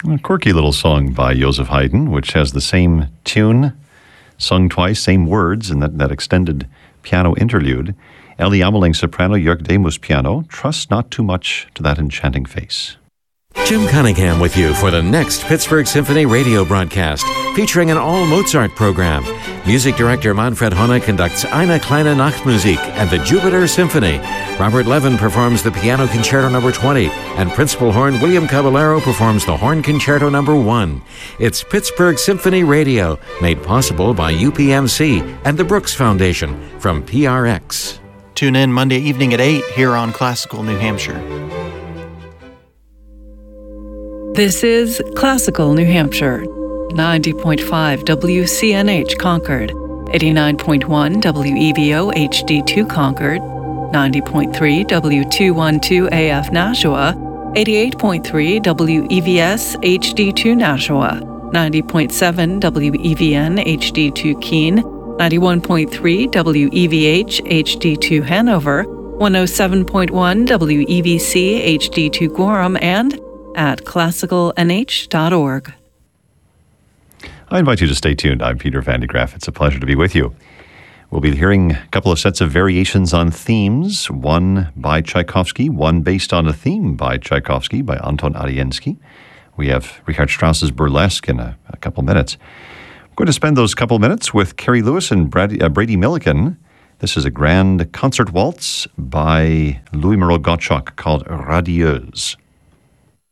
A quirky little song by Joseph Haydn, which has the same tune, sung twice, same words, in that extended piano interlude. Ellie Ameling soprano, Jörg Demus piano. Trust not too much to that enchanting face. Jim Cunningham with you for the next Pittsburgh Symphony radio broadcast, featuring an all-Mozart program. Music director Manfred Hohne conducts Eine kleine Nachtmusik and the Jupiter Symphony. Robert Levin performs the Piano Concerto No. 20, and principal horn William Caballero performs the Horn Concerto No. 1. It's Pittsburgh Symphony Radio, made possible by UPMC and the Brooks Foundation from PRX. Tune in Monday evening at 8 here on Classical New Hampshire. This is Classical New Hampshire, 90.5 WCNH Concord, 89.1 WEVO HD2 Concord, 90.3 W212 AF Nashua, 88.3 WEVS HD2 Nashua, 90.7 WEVN HD2 Keene, 91.3 WEVH HD2 Hanover, 107.1 WEVC HD2 Gorham, and at classicalnh.org. I invite you to stay tuned. I'm Peter Van de Graaff. It's a pleasure to be with you. We'll be hearing a couple of sets of variations on themes, one by Tchaikovsky, one based on a theme by Tchaikovsky by Anton Ariensky. We have Richard Strauss's Burlesque in a couple minutes. We're going to spend those couple minutes with Carrie Lewis and Brady Milliken. This is a grand concert waltz by Louis Moreau Gottschalk called Radieuse.